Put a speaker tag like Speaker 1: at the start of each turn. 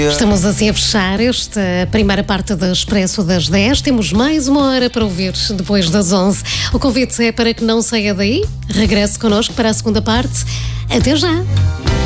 Speaker 1: Estamos assim a fechar esta primeira parte do Expresso das 10. Temos mais uma hora para ouvir depois das 11. O convite é para que não saia daí. Regresse connosco para a segunda parte. Até já!